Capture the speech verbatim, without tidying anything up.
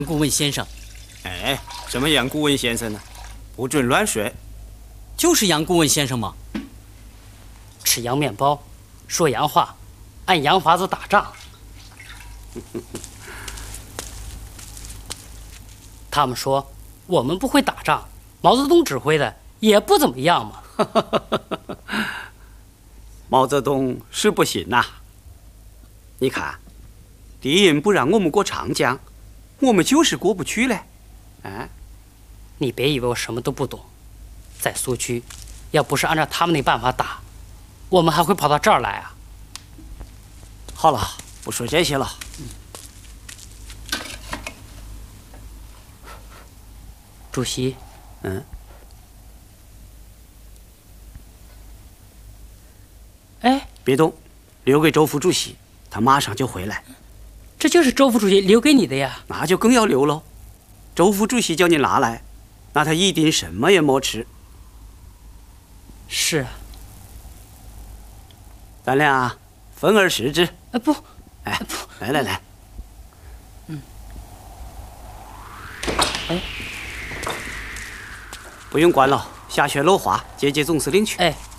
顾问先生。 哎，什么杨顾问先生呢？不准乱说。 就是杨顾问先生嘛。 吃洋面包，说洋话，按洋法子打仗。他们说我们不会打仗，毛泽东指挥的也不怎么样嘛。 毛泽东是不行呐、啊。你看，敌人不让我们过长江，我们就是过不去嘞。啊， 你别以为我什么都不懂，在苏区，要不是按照他们那办法打，我们还会跑到这儿来啊？ 好了，不说这些了。 嗯、主席， 嗯， 哎， 别动，留给周副主席，他马上就回来。 这就是周副主席留给你的呀。 那就更要留喽。周副主席叫你拿来，那他一定什么也没吃。 是啊。 咱俩分而食之。 哎不， 哎不，来来来。 嗯。哎， 不用管了，下去楼华接接总司令去。 哎。